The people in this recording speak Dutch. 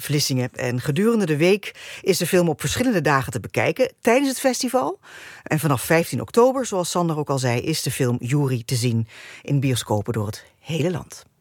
Vlissingen. En gedurende de week is de film op verschillende dagen te bekijken tijdens het festival. En vanaf 15 oktober, zoals Sander ook al zei, is de film Jury te zien in bioscopen door het hele land.